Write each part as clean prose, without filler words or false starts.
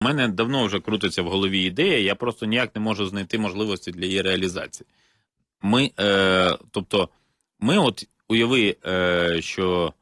У мене давно вже крутиться в голові ідея, я просто ніяк не можу знайти можливості для її реалізації. Тобто, ми от уяви, що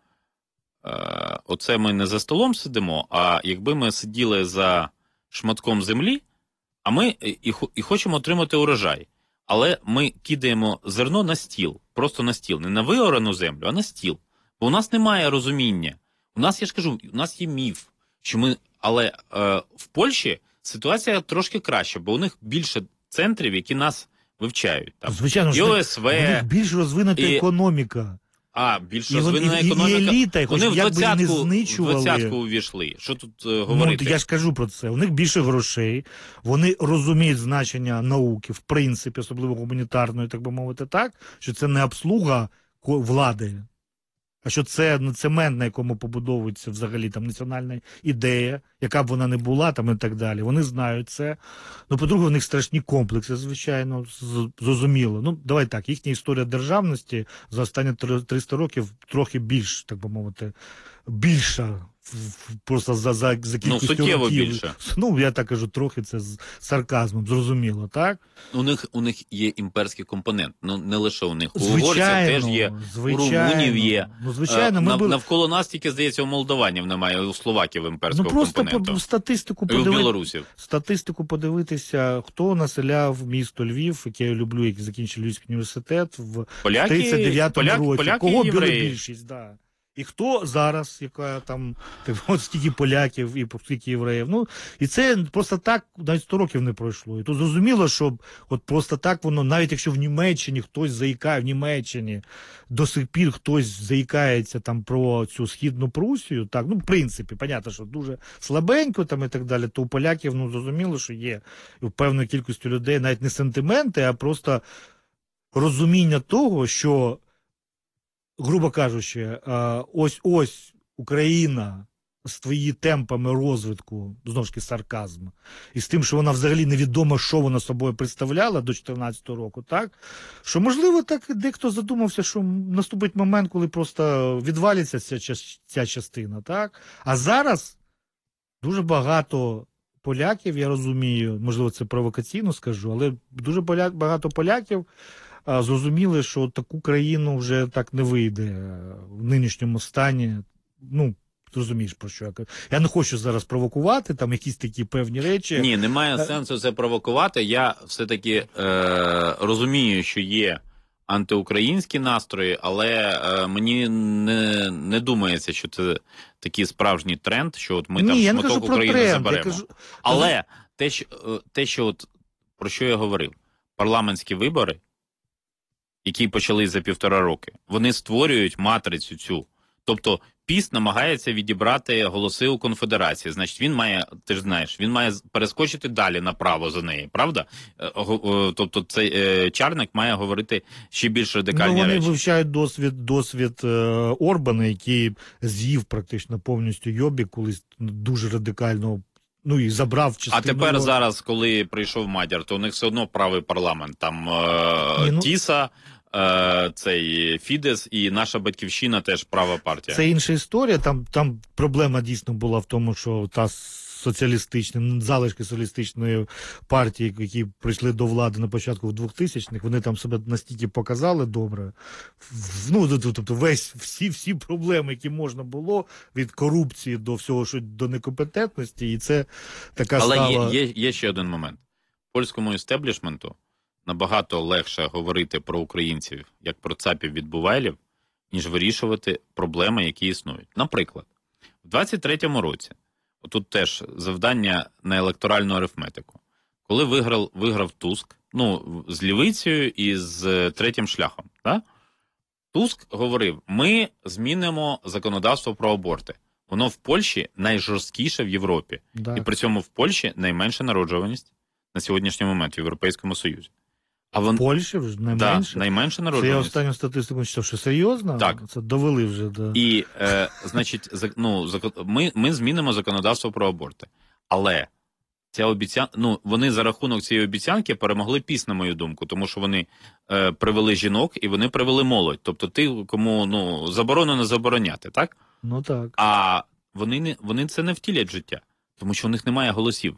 оце ми не за столом сидимо, а якби ми сиділи за шматком землі, а ми і хочемо отримати урожай. Але ми кидаємо зерно на стіл, просто на стіл, не на виорану землю, а на стіл. Бо у нас немає розуміння. У нас, я ж кажу, у нас є міф, що ми, але в Польщі ситуація трошки краща, бо у них більше центрів, які нас вивчають. Там, звичайно, і ОСВ, у них більш розвинута економіка. Більш розвинена економіка. І еліта, вони в знищували. 20-ку увійшли. Що тут говорити? Я ж кажу про це. У них більше грошей, вони розуміють значення науки, в принципі, особливо гуманітарної, так би мовити, так, що це не обслуга влади, а що це цемент, на якому побудовується взагалі там національна ідея, яка б вона не була там і так далі. Вони знають це. Ну, по-друге, у них страшні комплекси, звичайно, зрозуміло. Ну, давай так, їхня історія державності за останні 300 років трохи більш, так би мовити, більша. Просто за кількістю суттєво років. Більше. Ну, я так кажу, трохи це з сарказмом, зрозуміло, так? У них є імперський компонент, ну не лише у них. У угорців теж є, у румунів є. Ну, звичайно, навколо нас тільки, здається, у молдаванів немає, у словаків імперського компоненту. Ну, просто статистику подивитися, хто населяв місто Львів, яке я люблю, який закінчив Львівський університет в 39-му році. Кого була більшість, да. І хто зараз, яка там, от стільки поляків і стільки євреїв. Ну, і це просто так навіть 100 років не пройшло. І тут зрозуміло, що от просто так воно, навіть якщо в Німеччині хтось заїкає, в Німеччині до сих пір хтось заїкається там про цю Східну Прусію, так, ну, в принципі, понятно, що дуже слабенько там і так далі, то у поляків, ну, зрозуміло, що є у певної кількості людей навіть не сентименти, а просто розуміння того, що грубо кажучи, ось Україна з твої темпами розвитку, знову ж таки сарказм, і з тим, що вона взагалі невідомо, що вона собою представляла до 2014 року, так? Що, можливо, так дехто задумався, що наступить момент, коли просто відвалиться ця частина, так? А зараз дуже багато поляків, я розумію, можливо, це провокаційно скажу, але дуже багато поляків зрозуміли, що таку країну вже так не вийде в нинішньому стані. Ну, розумієш, про що я кажу. Я не хочу зараз провокувати, там якісь такі певні речі. Ні, немає сенсу це провокувати. Я все-таки розумію, що є антиукраїнські настрої, але мені не думається, що це такий справжній тренд, що от ми там шматок України заберемо. Але те, що от, про що я говорив, парламентські вибори, які почались за 1,5 роки, вони створюють матрицю цю. Тобто ПіС намагається відібрати голоси у конфедерації. Значить, він має, ти ж знаєш, він має перескочити далі направо за неї, правда? Тобто цей Чарник має говорити ще більш радикальні речі. Вони вивчають досвід Орбана, який з'їв практично повністю Йобі, колись дуже радикально. Ну і забрав частину. А тепер зараз, коли прийшов Мадяр, то у них все одно правий парламент. Там Тіса, цей Фідес і наша Батьківщина теж права партія. Це інша історія. Там проблема дійсно була в тому, що та соціалістична, залишки соціалістичної партії, які прийшли до влади на початку в 2000-х, вони там себе настільки показали добре. Ну, тобто всі проблеми, які можна було, від корупції до всього, що до некомпетентності, і це така стала... Але є ще один момент. Польському істеблішменту набагато легше говорити про українців, як про цапів від бувайлів, ніж вирішувати проблеми, які існують. Наприклад, в 23-му році, отут теж завдання на електоральну арифметику, коли виграв Туск, ну, з лівицею і з третім шляхом, да? Туск говорив, ми змінимо законодавство про аборти. Воно в Польщі найжорсткіше в Європі. Да. І при цьому в Польщі найменша народжуваність на сьогоднішній момент в Європейському Союзі. В Польщі вже найменше? Да, найменша народжуваність. Це я останню статистику читав, що серйозно? Так. Це довели вже. Да. І, значить, ми змінимо законодавство про аборти. Але ця вони за рахунок цієї обіцянки перемогли ПіС, на мою думку, тому що вони привели жінок і вони привели молодь. Тобто ти, кому заборонено забороняти, так? Ну так. А вони це не втілять в життя. Тому що у них немає голосів.